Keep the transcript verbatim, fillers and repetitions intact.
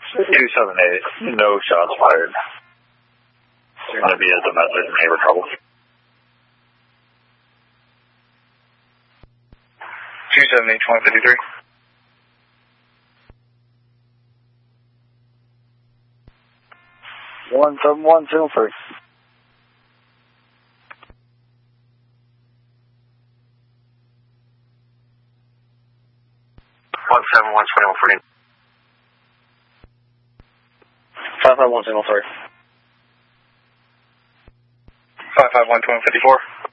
two seven eight, no shots fired. You're going to be a domestic neighbor trouble. two seven eight, twenty fifty-three. one seven one, single three. one seven one, twenty-one forty. five five one, single three. five five one, twenty fifty-four.